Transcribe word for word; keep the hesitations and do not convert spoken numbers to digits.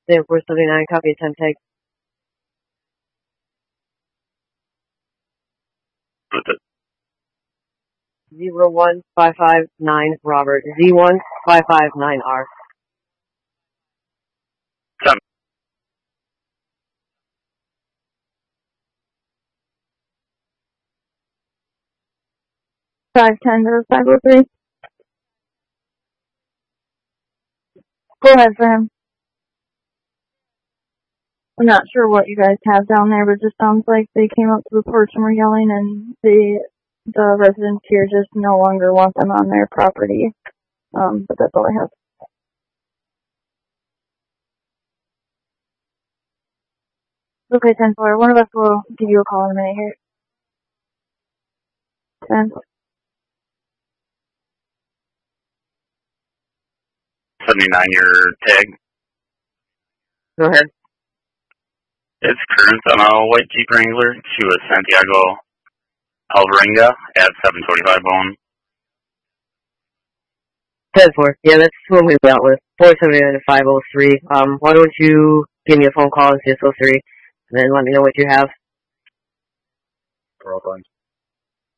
They four seventy-nine, copy a ten tag. What's it? Zero one five five nine Robert. Z one five five nine R. Seven. Five ten to five oh three. Go ahead for him. I'm not sure what you guys have down there, but it just sounds like they came up to the porch and were yelling, and the the residents here just no longer want them on their property. Um, but that's all I have. Okay, ten four. One of us will give you a call in a minute here. ten. seventy-nine, your tag. Go ahead. It's current on a white Jeep Wrangler to a Santiago Alvarenga at seven twenty-five bone. ten four. Yeah, that's what we dealt with. four seventy-nine to five oh three. Um, why don't you give me a phone call in six oh three, and then let me know what you have. For all times.